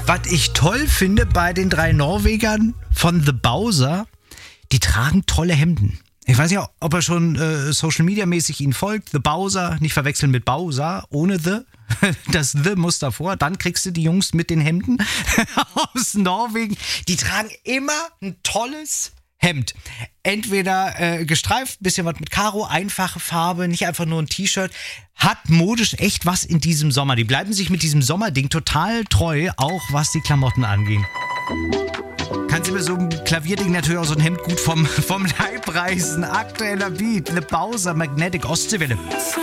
Was ich toll finde bei den 3 Norwegern von The Bowser, die tragen tolle Hemden. Ich weiß ja, ob er schon Social Media mäßig ihnen folgt. The Bowser, nicht verwechseln mit Bowser, ohne The. Das The muss davor. Dann kriegst du die Jungs mit den Hemden aus Norwegen. Die tragen immer ein tolles Hemd. Entweder gestreift, bisschen was mit Karo, einfache Farbe, nicht einfach nur ein T-Shirt. Hat modisch echt was in diesem Sommer. Die bleiben sich mit diesem Sommerding total treu, auch was die Klamotten angeht. Kannst du mir so ein Klavierding natürlich auch so ein Hemd gut vom Leib reißen. Aktueller Beat, The Bowser, Magnetic Ostseewelle.